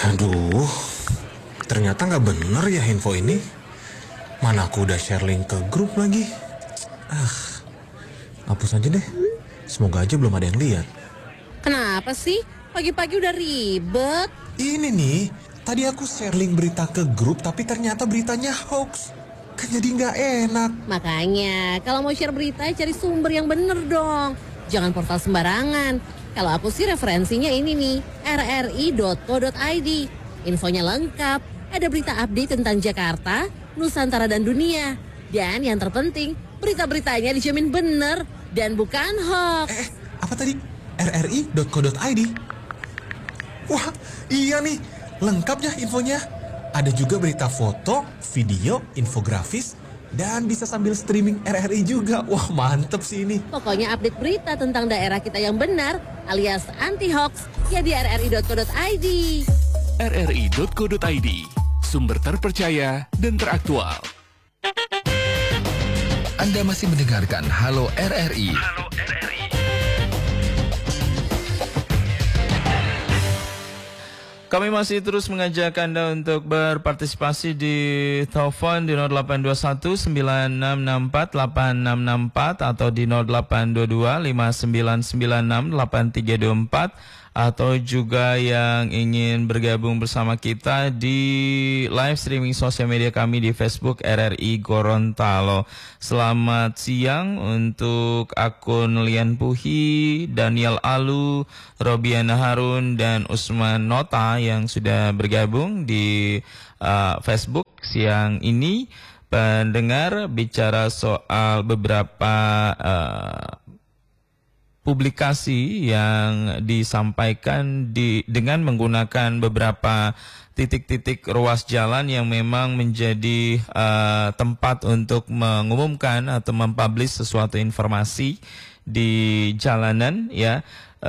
Aduh, ternyata nggak bener ya info ini. Mana aku udah share link ke grup lagi. Hapus aja deh. Semoga aja belum ada yang lihat. Kenapa sih? Pagi-pagi udah ribet. Ini nih, tadi aku share link berita ke grup tapi ternyata beritanya hoax. Kan jadi nggak enak. Makanya, kalau mau share berita cari sumber yang bener dong. Jangan portal sembarangan. Kalau aku sih referensinya ini nih, rri.co.id. Infonya lengkap, ada berita update tentang Jakarta, Nusantara dan dunia. Dan yang terpenting, berita-beritanya dijamin bener dan bukan hoax. Apa tadi? rri.co.id. Wah, iya nih, lengkapnya infonya. Ada juga berita foto, video, infografis, dan bisa sambil streaming RRI juga. Wah, mantep sih ini. Pokoknya update berita tentang daerah kita yang benar alias anti hoax ya di rri.co.id. rri.co.id, sumber terpercaya dan teraktual. Anda masih mendengarkan Halo RRI. Kami masih terus mengajak Anda untuk berpartisipasi di telepon di 0821 9664 8664 atau di 0822 5996 8324 atau juga yang ingin bergabung bersama kita di live streaming sosial media kami di Facebook RRI Gorontalo. Selamat siang untuk akun Lian Puhi, Daniel Alu, Robiana Harun, dan Usman Nota yang sudah bergabung di Facebook siang ini. Pendengar bicara soal beberapa publikasi yang disampaikan dengan menggunakan beberapa titik-titik ruas jalan yang memang menjadi tempat untuk mengumumkan atau mempublish sesuatu informasi di jalanan ya.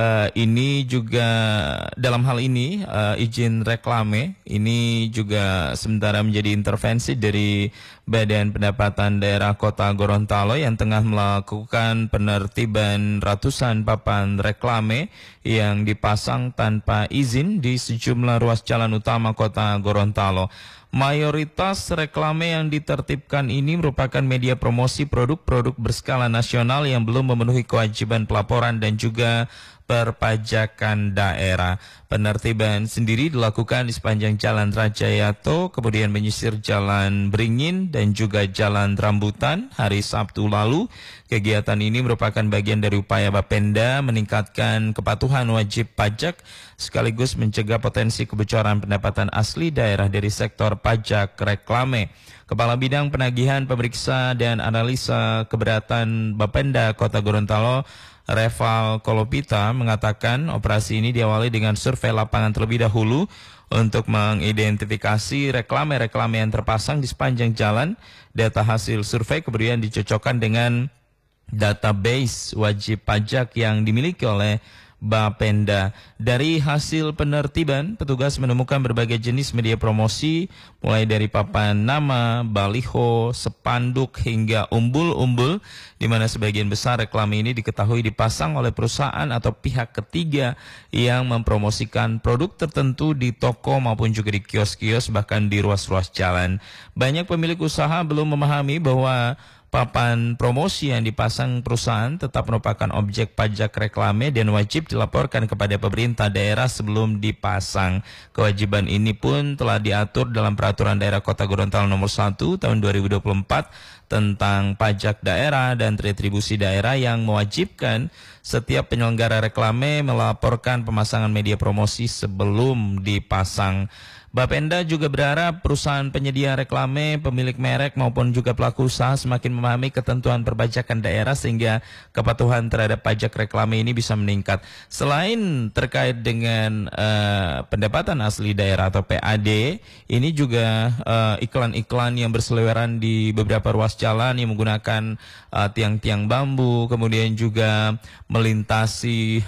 Ini juga dalam hal ini izin reklame ini juga sementara menjadi intervensi dari Badan Pendapatan Daerah Kota Gorontalo yang tengah melakukan penertiban ratusan papan reklame yang dipasang tanpa izin di sejumlah ruas jalan utama Kota Gorontalo. Mayoritas reklame yang ditertibkan ini merupakan media promosi produk-produk berskala nasional yang belum memenuhi kewajiban pelaporan dan juga perpajakan daerah. Penertiban sendiri dilakukan di sepanjang Jalan Rajayato, kemudian menyisir Jalan Beringin dan juga Jalan Rambutan hari Sabtu lalu. Kegiatan ini merupakan bagian dari upaya Bapenda meningkatkan kepatuhan wajib pajak sekaligus mencegah potensi kebocoran pendapatan asli daerah dari sektor pajak reklame. Kepala Bidang Penagihan, Pemeriksa, dan Analisa Keberatan Bapenda Kota Gorontalo, Reval Kolopita, mengatakan operasi ini diawali dengan survei lapangan terlebih dahulu untuk mengidentifikasi reklame-reklame yang terpasang di sepanjang jalan. Data hasil survei kemudian dicocokkan dengan database wajib pajak yang dimiliki oleh Bapenda. Dari hasil penertiban, petugas menemukan berbagai jenis media promosi, mulai dari papan nama, baliho, spanduk, hingga umbul-umbul, di mana sebagian besar reklame ini diketahui dipasang oleh perusahaan atau pihak ketiga yang mempromosikan produk tertentu di toko maupun juga di kios-kios, bahkan di ruas-ruas jalan. Banyak pemilik usaha belum memahami bahwa papan promosi yang dipasang perusahaan tetap merupakan objek pajak reklame dan wajib dilaporkan kepada pemerintah daerah sebelum dipasang. Kewajiban ini pun telah diatur dalam Peraturan Daerah Kota Gorontalo Nomor 1 Tahun 2024 tentang pajak daerah dan retribusi daerah yang mewajibkan setiap penyelenggara reklame melaporkan pemasangan media promosi sebelum dipasang. Bapenda juga berharap perusahaan penyedia reklame, pemilik merek maupun juga pelaku usaha semakin memahami ketentuan perpajakan daerah sehingga kepatuhan terhadap pajak reklame ini bisa meningkat. Selain terkait dengan pendapatan asli daerah atau PAD, ini juga iklan-iklan yang berseliweran di beberapa ruas jalan yang menggunakan tiang-tiang bambu, kemudian juga melintasi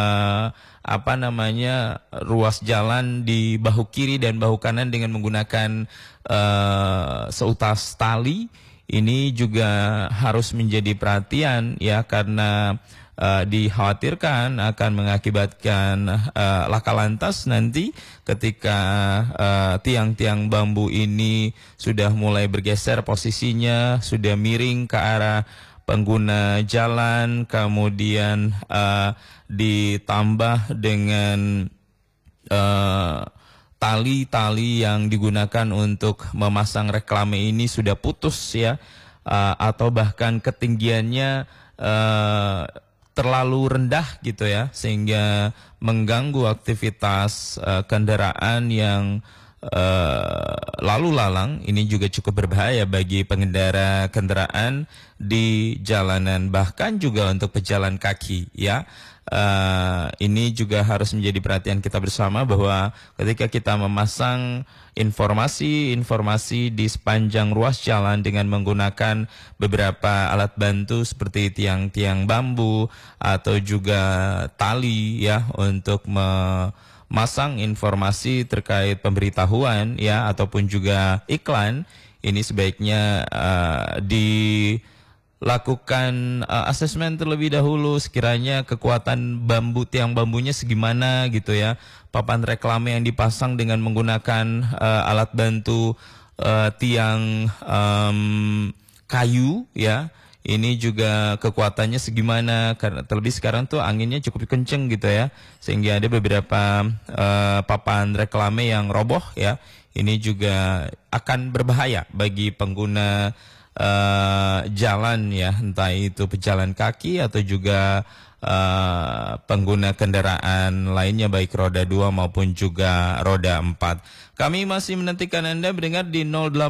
ruas jalan di bahu kiri dan bahu kanan dengan menggunakan seutas tali. Ini juga harus menjadi perhatian ya, karena dikhawatirkan akan mengakibatkan laka lantas nanti ketika tiang-tiang bambu ini sudah mulai bergeser posisinya, sudah miring ke arah pengguna jalan, kemudian ditambah dengan tali-tali yang digunakan untuk memasang reklame ini sudah putus ya, atau bahkan ketinggiannya terlalu rendah gitu ya, sehingga mengganggu aktivitas kendaraan yang lalu lalang. Ini juga cukup berbahaya bagi pengendara kendaraan di jalanan, bahkan juga untuk pejalan kaki ya. Ini juga harus menjadi perhatian kita bersama bahwa ketika kita memasang informasi di sepanjang ruas jalan dengan menggunakan beberapa alat bantu seperti tiang-tiang bambu atau juga tali ya, untuk memasang informasi terkait pemberitahuan ya, ataupun juga iklan, ini sebaiknya lakukan asesmen terlebih dahulu, sekiranya kekuatan bambu, tiang bambunya segimana gitu ya, papan reklame yang dipasang dengan menggunakan alat bantu tiang kayu ya, ini juga kekuatannya segimana, karena terlebih sekarang tuh anginnya cukup kenceng gitu ya, sehingga ada beberapa papan reklame yang roboh ya. Ini juga akan berbahaya bagi pengguna jalan ya, entah itu pejalan kaki atau juga pengguna kendaraan lainnya, baik roda 2 maupun juga roda 4. Kami masih menantikan Anda mendengar di 08